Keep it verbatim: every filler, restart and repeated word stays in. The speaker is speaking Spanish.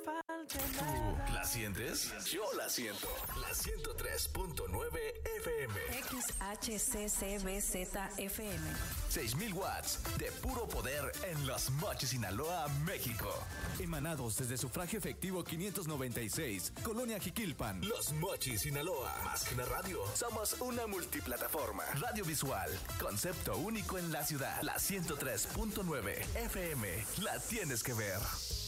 falte ¿Tú nada. la sientes? Yo la siento. La ciento tres punto nueve F M. X H C C B Z F M. seis mil watts de puro poder en Los Mochis, Sinaloa, México. Emanados desde Sufragio Efectivo quinientos noventa y seis, Colonia Jiquilpan. Los Mochis, Sinaloa. Más que una radio, somos una multiplataforma. Radio visual, concepto único en la ciudad. La ciento tres punto nueve F M. La tienes que ver.